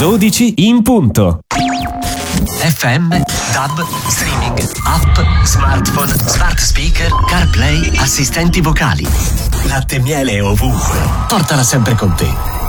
12 in punto. FM, DAB, streaming, app, smartphone, smart speaker, CarPlay, assistenti vocali. Latte e miele ovunque. Portala sempre con te.